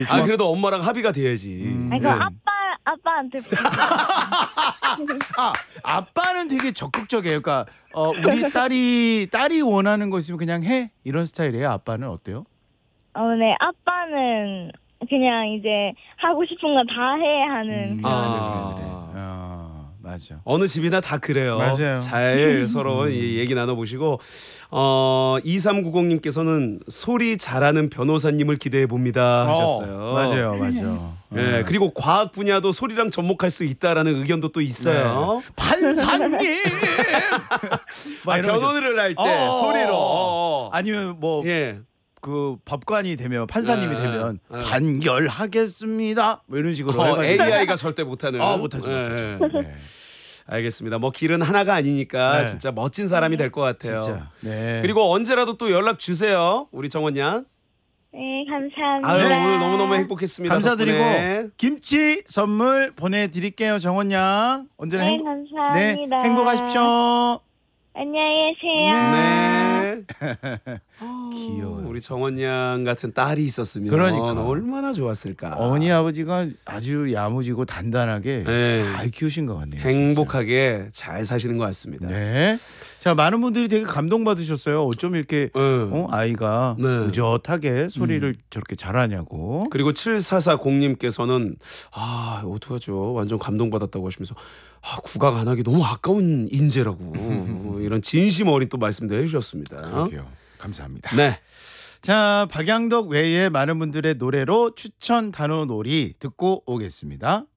아 그래도 엄마랑 합의가 돼야지. 아니, 그럼 아빠한테. 아빠는 되게 적극적이에요. 그러니까 우리 딸이 원하는 거 있으면 그냥 해 이런 스타일이에요. 아빠는 어때요? 네, 아빠는 그냥 이제 하고 싶은 거 다 해 하는. 맞아. 어느 집이나 다 그래요. 맞아요. 잘 서로 얘기 나눠보시고 2390님께서는 소리 잘하는 변호사님을 기대해 봅니다 하셨어요. 맞아요, 맞아요. 네, 그리고 과학 분야도 소리랑 접목할 수 있다라는 의견도 또 있어요. 네. 판사님. 변호를 할 때 소리로. 아니면 뭐 예. 그 법관이 되면 판사님이 네. 되면 네. 판결하겠습니다. 뭐 이런 식으로 해가지고. AI가 절대 못하는. 못하죠. 네. 네. 알겠습니다. 뭐 길은 하나가 아니니까 네. 진짜 멋진 사람이 될 것 같아요. 진짜. 네. 그리고 언제라도 또 연락 주세요. 우리 정원 양. 네, 감사합니다. 아유, 오늘 너무너무 행복했습니다. 감사드리고 덕분에. 김치 선물 보내드릴게요. 정원 양. 언제나 네, 감사합니다. 네, 행복하십시오. 안녕히 계세요. 네. 귀여워요. 우리 정원 양 같은 딸이 있었으면 그러니까. 얼마나 좋았을까. 어머니 아버지가 아주 야무지고 단단하게 네. 잘 키우신 것 같네요. 행복하게 잘 사시는 것 같습니다. 진짜. 네. 자, 많은 분들이 되게 감동받으셨어요. 어쩜 이렇게 아이가 네. 의젓하게 소리를 저렇게 잘하냐고. 그리고 7440님께서는 어떡하죠? 완전 감동받았다고 하시면서 국악 안 하기 너무 아까운 인재라고 이런 진심 어린 또 말씀도 해주셨습니다. 그러게요. 감사합니다. 네. 자, 박양덕 외에 많은 분들의 노래로 추천 단어 놀이 듣고 오겠습니다.